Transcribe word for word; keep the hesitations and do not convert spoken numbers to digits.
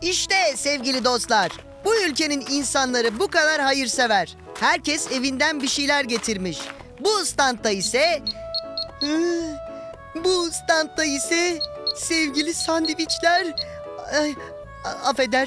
İşte sevgili dostlar, bu ülkenin insanları bu kadar hayırsever. Herkes evinden bir şeyler getirmiş. Bu standta ise... Hı, bu standta ise sevgili sandviçler... Ay, a- affedersin.